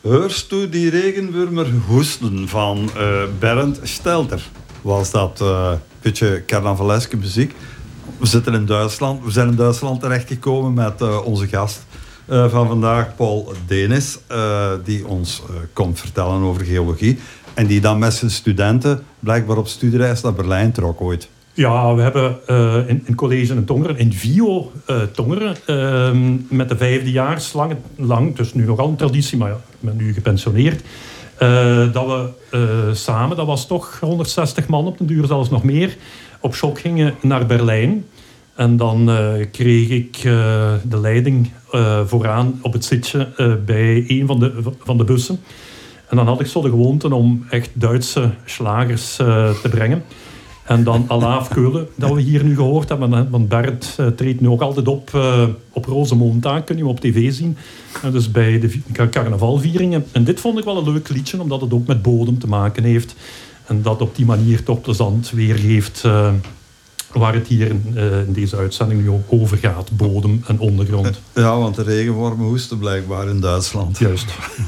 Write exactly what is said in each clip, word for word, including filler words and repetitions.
Heurst u die regenwurmer hoesten van uh, Bernd Stelter? Was dat een uh, beetje carnavaleske muziek? We zitten in Duitsland. We zijn in Duitsland terechtgekomen met uh, onze gast uh, van vandaag, Paul Denis, uh, die ons uh, komt vertellen over geologie. En die dan met zijn studenten blijkbaar op studiereis naar Berlijn trok ooit. Ja, we hebben uh, in, in college in Tongeren, in V I O uh, Tongeren, uh, met de vijfdejaars lang, lang, dus nu nogal een traditie, maar ja, ik ben nu gepensioneerd, uh, dat we uh, samen, dat was toch honderdzestig man op den duur, zelfs nog meer, op school gingen naar Berlijn. En dan uh, kreeg ik uh, de leiding uh, vooraan op het zitje uh, bij een van de, van de bussen. En dan had ik zo de gewoonte om echt Duitse slagers uh, te brengen. En dan Alaaf Keulen, dat we hier nu gehoord hebben. Want Bert uh, treedt nu ook altijd op uh, op Rozemontaag, kun je hem op tv zien. Uh, dus bij de vi- carnavalvieringen. En dit vond ik wel een leuk liedje, omdat het ook met bodem te maken heeft. En dat op die manier toch plezant weergeeft uh, waar het hier in, uh, in deze uitzending nu ook over gaat. Bodem en ondergrond. Ja, want de regenwormen hoesten blijkbaar in Duitsland. Juist.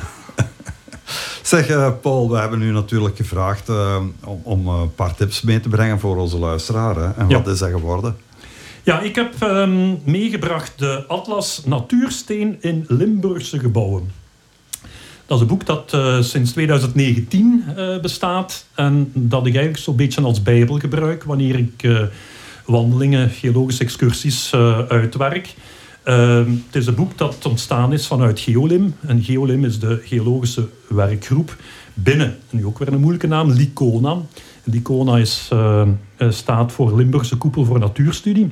Zeg, uh, Paul, we hebben u natuurlijk gevraagd uh, om, om een paar tips mee te brengen voor onze luisteraar. Hè? En ja. Wat is dat geworden? Ja, ik heb um, meegebracht de Atlas Natuursteen in Limburgse gebouwen. Dat is een boek dat uh, sinds twintig negentien uh, bestaat. En dat ik eigenlijk zo'n beetje als bijbel gebruik wanneer ik uh, wandelingen, geologische excursies uh, uitwerk. Uh, het is een boek dat ontstaan is vanuit Geolim. En Geolim is de geologische werkgroep binnen, nu ook weer een moeilijke naam, Licona. Licona is, uh, staat voor Limburgse Koepel voor Natuurstudie.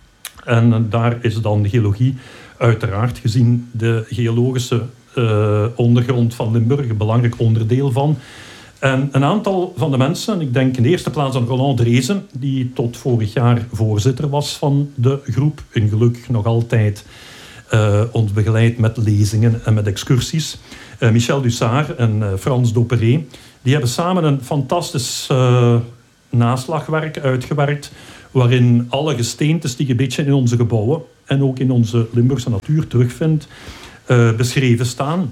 En uh, daar is dan de geologie uiteraard, gezien de geologische uh, ondergrond van Limburg, een belangrijk onderdeel van. En een aantal van de mensen, ik denk in de eerste plaats aan Roland Dreesen, die tot vorig jaar voorzitter was van de groep, en gelukkig nog altijd uh, ons begeleidt met lezingen en met excursies. Uh, Michel Dussard en uh, Frans Doperé, die hebben samen een fantastisch uh, naslagwerk uitgewerkt, waarin alle gesteentes die je een beetje in onze gebouwen en ook in onze Limburgse natuur terugvindt, uh, beschreven staan.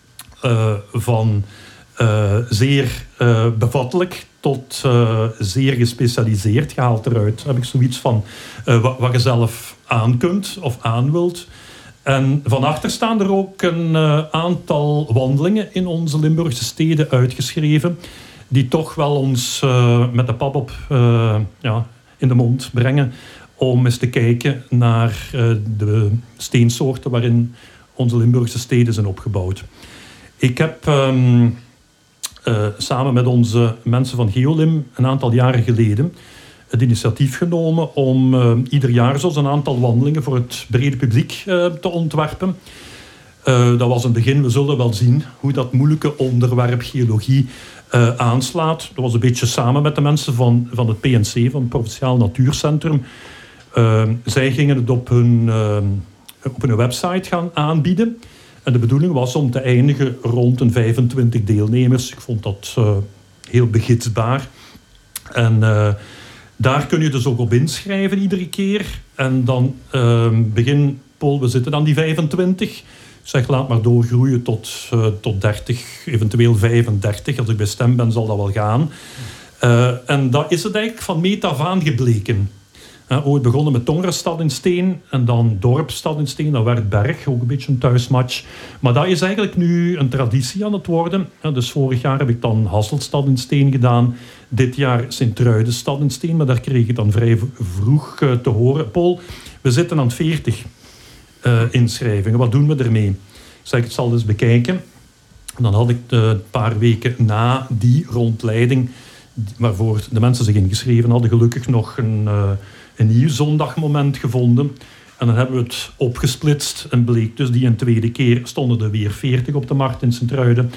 Uh, van Uh, zeer uh, bevattelijk tot uh, zeer gespecialiseerd, gehaald eruit. Heb ik zoiets van uh, wat, wat je zelf aan kunt of aan wilt. En van achter staan er ook een uh, aantal wandelingen in onze Limburgse steden uitgeschreven, die toch wel ons uh, met de pap op uh, ja, in de mond brengen om eens te kijken naar uh, de steensoorten waarin onze Limburgse steden zijn opgebouwd. Ik heb Um, Uh, samen met onze mensen van Geolim een aantal jaren geleden het initiatief genomen om uh, ieder jaar zo een aantal wandelingen voor het brede publiek uh, te ontwerpen. Uh, dat was een begin, we zullen wel zien hoe dat moeilijke onderwerp geologie uh, aanslaat. Dat was een beetje samen met de mensen van, van het P N C, van het Provinciaal Natuurcentrum. Uh, zij gingen het op hun, uh, op hun website gaan aanbieden. En de bedoeling was om te eindigen rond een vijfentwintig deelnemers. Ik vond dat uh, heel begidsbaar. En uh, daar kun je dus ook op inschrijven iedere keer. En dan uh, begin, Paul, we zitten aan die vijfentwintig. Zeg, laat maar doorgroeien tot, uh, tot dertig, eventueel vijfendertig. Als ik bij stem ben, zal dat wel gaan. Uh, en dat is het eigenlijk van meet af aan gebleken. Uh, ooit begonnen met Tongeren Stad in Steen en dan Dorp Stad in Steen. Dan werd Berg ook een beetje een thuismatch. Maar dat is eigenlijk nu een traditie aan het worden. Uh, dus vorig jaar heb ik dan Hasselstad in Steen gedaan. Dit jaar Sint-Truiden Stad in Steen. Maar daar kreeg ik dan vrij vroeg uh, te horen. Paul, we zitten aan veertig uh, inschrijvingen. Wat doen we ermee? Ik zeg, ik zal eens bekijken. Dan had ik uh, een paar weken na die rondleiding, waarvoor de mensen zich ingeschreven hadden, gelukkig nog een... Uh, een nieuw zondagmoment gevonden. En dan hebben we het opgesplitst. En bleek dus die een tweede keer stonden er weer veertig op de markt in Sint-Truiden.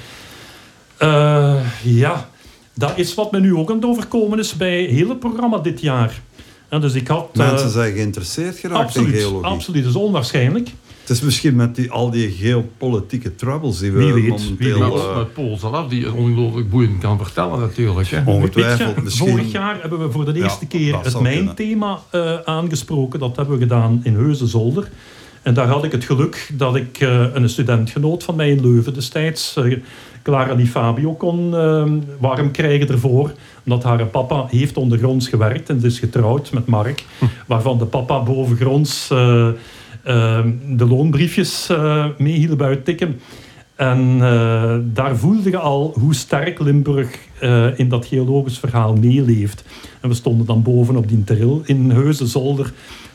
Uh, ja, dat is wat me nu ook aan het overkomen is bij heel het programma dit jaar. En dus ik had, uh, Mensen zijn geïnteresseerd geraakt absoluut, in geologie. Absoluut, dat is onwaarschijnlijk. Het is misschien met die, al die geopolitieke troubles die we wie weet, momenteel... Wie weet. Uh, met Paul zelf, die het ongelooflijk boeiend kan vertellen natuurlijk. Hè. Ongetwijfeld. Je, misschien... Vorig jaar hebben we voor de eerste ja, keer het mijnthema uh, aangesproken. Dat hebben we gedaan in Heusden-Zolder. En daar had ik het geluk dat ik uh, een studentgenoot van mij in Leuven destijds, uh, Clara Di Fabio, kon uh, warm krijgen ervoor. Omdat haar papa heeft ondergronds gewerkt en is getrouwd met Mark. Hm. Waarvan de papa bovengronds uh, uh, de loonbriefjes uh, mee hielp uittikken. En uh, daar voelde je al hoe sterk Limburg uh, in dat geologisch verhaal meeleeft. En we stonden dan boven op die teril in Heusden-Zolder.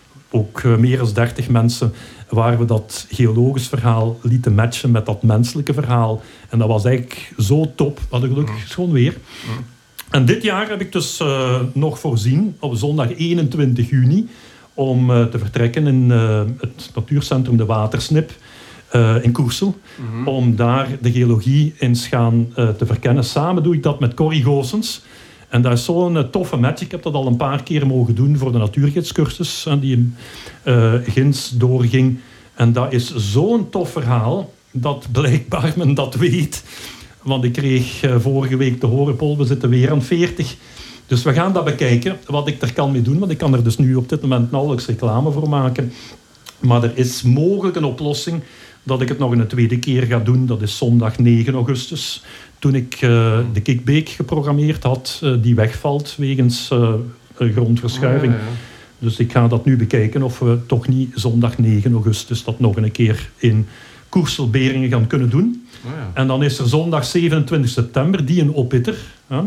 Ook uh, meer dan dertig mensen waar we dat geologisch verhaal lieten matchen met dat menselijke verhaal. En dat was eigenlijk zo top. We hadden gelukkig mm. gewoon weer. Mm. En dit jaar heb ik dus uh, nog voorzien op zondag eenentwintig juni om uh, te vertrekken in uh, het natuurcentrum De Watersnip uh, in Koersel. Mm-hmm. Om daar de geologie eens gaan uh, te verkennen. Samen doe ik dat met Corrie Goossens. En dat is zo'n uh, toffe match. Ik heb dat al een paar keer mogen doen voor de natuurgidscursus uh, die uh, ginds doorging. En dat is zo'n tof verhaal dat blijkbaar men dat weet. Want ik kreeg uh, vorige week te horen, Paul, we zitten weer aan veertig. Dus we gaan dat bekijken, wat ik er kan mee doen. Want ik kan er dus nu op dit moment nauwelijks reclame voor maken. Maar er is mogelijk een oplossing dat ik het nog een tweede keer ga doen. Dat is zondag negen augustus. Toen ik uh, de Kikbeek geprogrammeerd had, uh, die wegvalt wegens uh, grondverschuiving. Oh, ja, ja. Dus ik ga dat nu bekijken of we toch niet zondag negen augustus dat nog een keer in Koersel-Beringen gaan kunnen doen. Oh, ja. En dan is er zondag zevenentwintig september, die een oppitter. Hè?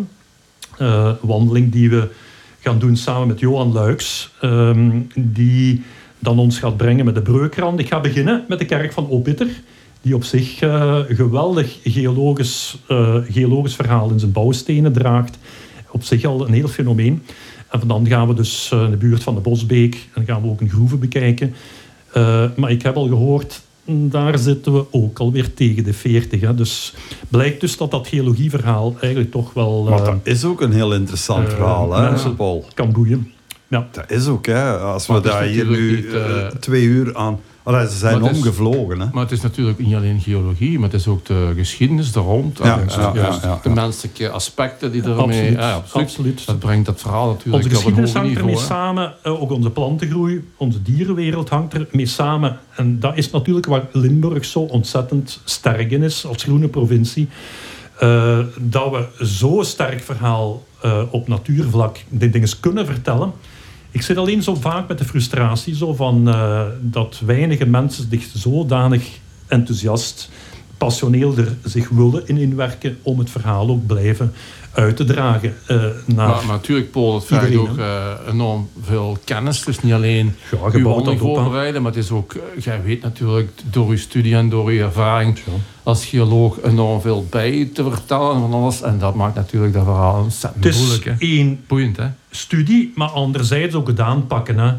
Uh, wandeling die we gaan doen samen met Johan Luiks. Um, die dan ons gaat brengen met de Breukrand. Ik ga beginnen met de kerk van Oppitter. Die op zich uh, geweldig geologisch, uh, geologisch verhaal in zijn bouwstenen draagt. Op zich al een heel fenomeen. En dan gaan we dus uh, in de buurt van de Bosbeek. En gaan we ook een groeve bekijken. Uh, maar ik heb al gehoord, daar zitten we ook alweer tegen de veertig. Hè. Dus blijkt dus dat dat geologieverhaal eigenlijk toch wel... Uh, maar dat is ook een heel interessant uh, verhaal, hè, mensen Paul? Kan boeien. Ja. Dat is ook, hè. Als we maar daar hier nu niet, uh, twee uur aan... Allee, ze zijn omgevlogen. Hè? Maar het is natuurlijk niet alleen geologie, maar het is ook de geschiedenis er rond. Ja, en ja, ja, ja, de ja. menselijke aspecten die ermee... Absoluut, ja, absoluut. absoluut. Dat brengt dat verhaal natuurlijk onze geschiedenis op een hangt hoger ermee niveau, samen. Uh, ook onze plantengroei, onze dierenwereld hangt ermee samen. En dat is natuurlijk waar Limburg zo ontzettend sterk in is, als groene provincie. Uh, dat we zo'n sterk verhaal uh, op natuurvlak die dingen kunnen vertellen. Ik zit alleen zo vaak met de frustratie zo van, uh, dat weinige mensen zich zodanig enthousiast, passioneel er zich willen in inwerken om het verhaal ook blijven uit te dragen. Uh, naar maar, maar natuurlijk, Paul, het vraagt iedereen, ook uh, enorm veel kennis. Dus niet alleen ja, uw wandeling voorbereiden, maar het is ook, uh, jij weet natuurlijk door uw studie en door uw ervaring ja. als geoloog enorm veel bij te vertellen van alles. En dat maakt natuurlijk dat verhaal ontzettend moeilijk. Het is één boeiend, hè? studie, maar anderzijds ook het aanpakken. Hè.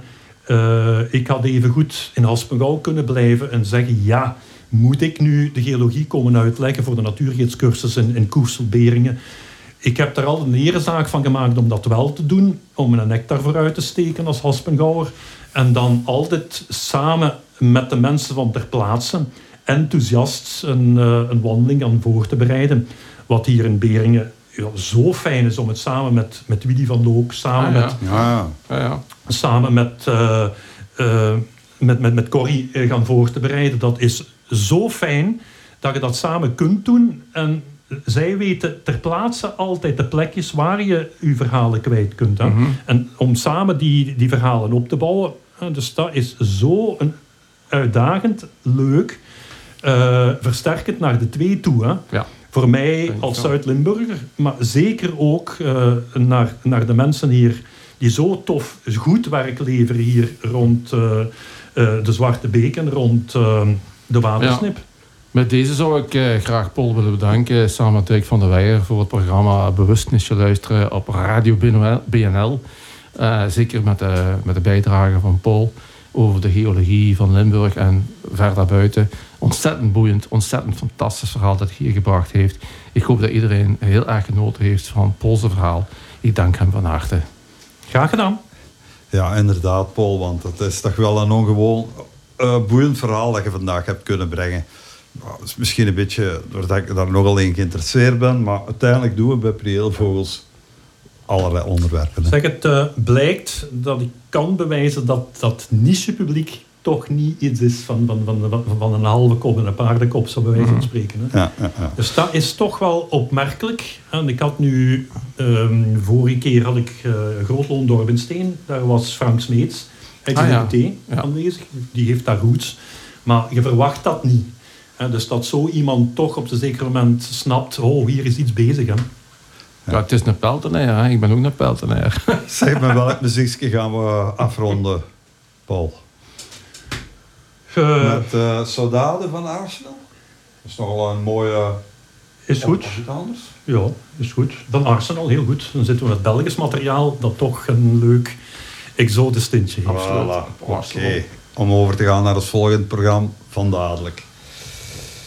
Uh, ik had even goed in Haspengouw kunnen blijven en zeggen, ja, moet ik nu de geologie komen uitleggen voor de natuurgidscursus in, in Koersel-Beringen? Ik heb daar al een erezaak van gemaakt om dat wel te doen, om een nectar vooruit te steken als Haspengouwer. En dan altijd samen met de mensen van ter plaatse enthousiast een, uh, een wandeling aan voor te bereiden. Wat hier in Beringen ja, zo fijn is om het samen met, met Willy van Look, samen ah, ja. met, ja, ja. Ja, ja. Samen met, uh, uh, met, met, met Corrie uh, gaan voor te bereiden. Dat is zo fijn dat je dat samen kunt doen. En zij weten ter plaatse altijd de plekjes waar je je verhalen kwijt kunt. Hè? Mm-hmm. En om samen die, die verhalen op te bouwen. Dus dat is zo een uitdagend, leuk, uh, versterkend naar de twee toe. Hè? Ja. Voor mij als Zuid-Limburger, maar zeker ook uh, naar, naar de mensen hier die zo tof, goed werk leveren hier rond uh, uh, de Zwarte Beek en rond uh, de Watersnip. Ja. Met deze zou ik uh, graag Paul willen bedanken, samen met Dirk van der Weijer, voor het programma Bewustnisje luisteren op Radio B N L. Uh, zeker met de, met de bijdrage van Paul over de geologie van Limburg en ver daarbuiten. Ontzettend boeiend, ontzettend fantastisch verhaal dat hij hier gebracht heeft. Ik hoop dat iedereen heel erg genoten heeft van Paul's verhaal. Ik dank hem van harte. Graag gedaan. Ja, inderdaad, Paul, want het is toch wel een ongewoon uh, boeiend verhaal dat je vandaag hebt kunnen brengen. Nou, dat is misschien een beetje doordat ik daar nogal in geïnteresseerd ben, maar uiteindelijk doen we bij Prieelvogels allerlei onderwerpen. Hè. Zeg, het uh, blijkt dat ik kan bewijzen dat dat nichepubliek toch niet iets is van, van, van, van, van een halve kop en een paardenkop, zo bij wijze van spreken. Hè. Ja, ja, ja. Dus dat is toch wel opmerkelijk. En ik had nu, um, vorige keer had ik uh, Grootloon Dorpensteen, daar was Frank Smeets, ex-deputé, ah, ja. ja. aanwezig. Die heeft daar roots. Maar je verwacht dat niet. Hè. Dus dat zo iemand toch op een zeker moment snapt, oh, hier is iets bezig. Hè. Ja. Ja, het is een peltenaar, hè. Ik ben ook een peltenaar. Zeg maar, welk muziekje gaan we afronden, Paul? Uh, Met uh, Soldade van Arsenal? Dat is nogal een mooie... Is goed. Of iets anders? Ja, is goed. Dan Arsenal, heel goed. Dan zitten we met Belgisch materiaal dat toch een leuk exotisch tintje heeft. Voilà. Oké. Okay. Om over te gaan naar het volgende programma van dadelijk.